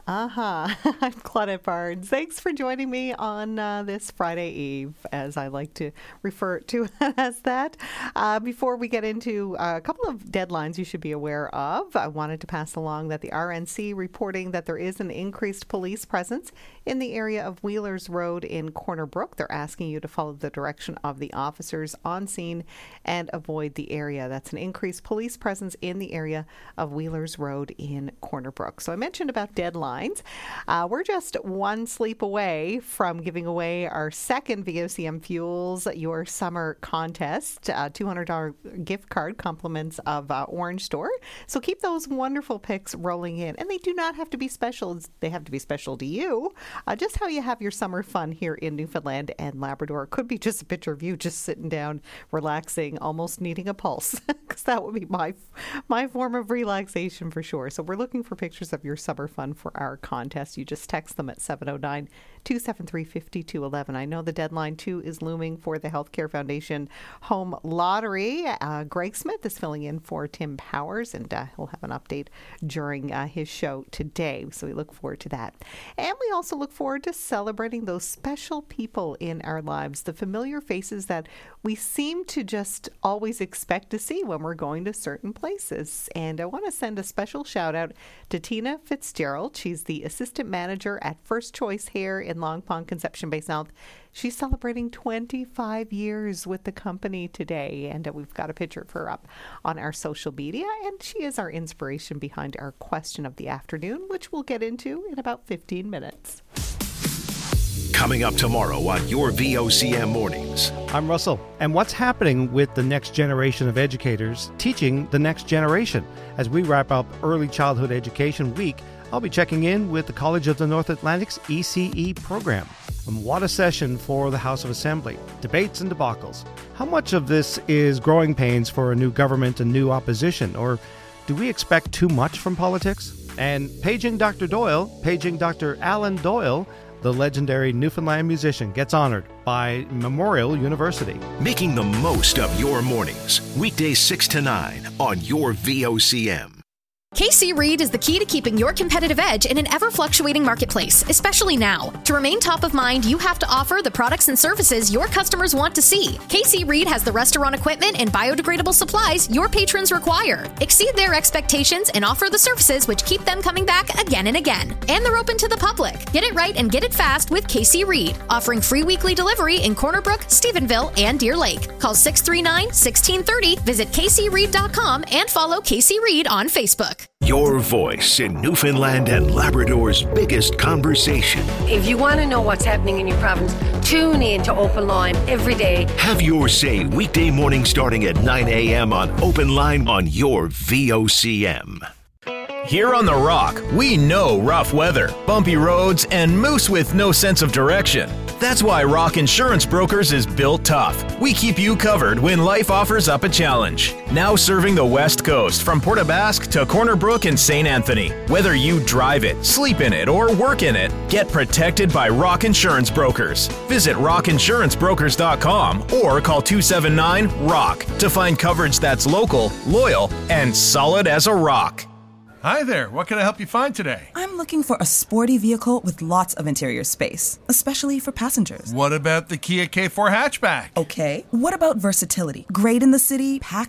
I'm Claudette Barnes. Thanks for joining me on this Friday Eve, as I like to refer to it as that. Before we get into a couple of deadlines you should be aware of, I wanted to pass along that the RNC reporting that there is an increased police presence in the area of Wheelers Road in Corner Brook. They're asking you to follow the direction of the officers on scene and avoid the area. That's an increased police presence in the area of Wheelers Road in Corner Brook. So I mentioned about deadlines. We're just one sleep away from giving away our second VOCM Fuels Your Summer Contest, $200 gift card, compliments of Orange Store. So keep those wonderful picks rolling in. And they do not have to be special. They have to be special to you. Just how you have your summer fun here in Newfoundland and Labrador. It could be just a picture of you just sitting down, relaxing, almost needing a pulse, because that would be my form of relaxation for sure. So we're looking for pictures of your summer fun for our contest. You just text them at 709-273-5211. I know the deadline too is looming for the Healthcare Foundation Home Lottery. Greg Smith is filling in for Tim Powers, and he'll have an update during his show today. So we look forward to that. And we also look forward to celebrating those special people in our lives, the familiar faces that we seem to just always expect to see when we're going to certain places. And I want to send a special shout out to Tina Fitzgerald. She's the assistant manager at First Choice Hair in Long Pond, Conception Bay South. She's celebrating 25 years with the company today, and we've got a picture of her up on our social media, and she is our inspiration behind our question of the afternoon, which we'll get into in about 15 minutes. Coming up tomorrow on your VOCM Mornings. I'm Russell. And what's happening with the next generation of educators teaching the next generation? As we wrap up Early Childhood Education Week, I'll be checking in with the College of the North Atlantic's ECE program. And what a session for the House of Assembly. Debates and debacles. How much of this is growing pains for a new government and new opposition? Or do we expect too much from politics? And paging Dr. Alan Doyle, the legendary Newfoundland musician, gets honored by Memorial University. Making the most of your mornings. Weekdays 6 to 9 on your VOCM. KC Reed is the key to keeping your competitive edge in an ever-fluctuating marketplace, especially now. To remain top of mind, you have to offer the products and services your customers want to see. KC Reed has the restaurant equipment and biodegradable supplies your patrons require. Exceed their expectations and offer the services which keep them coming back again and again. And they're open to the public. Get it right and get it fast with KC Reed, offering free weekly delivery in Corner Brook, Stephenville, and Deer Lake. Call 639-1630, visit kcreed.com, and follow KC Reed on Facebook. Your voice in Newfoundland and Labrador's biggest conversation. If you want to know what's happening in your province, tune in to Open Line every day. Have your say weekday morning starting at 9 a.m. on Open Line on your VOCM. Here on The Rock, we know rough weather, bumpy roads, and moose with no sense of direction. That's why Rock Insurance Brokers is built tough. We keep you covered when life offers up a challenge. Now serving the West Coast from Port aux Basques to Corner Brook and St. Anthony. Whether you drive it, sleep in it, or work in it, get protected by Rock Insurance Brokers. Visit rockinsurancebrokers.com or call 279-ROCK to find coverage that's local, loyal, and solid as a rock. Hi there, what can I help you find today? I'm looking for a sporty vehicle with lots of interior space, especially for passengers. What about the Kia K4 hatchback? Okay. What about versatility? Great in the city, packed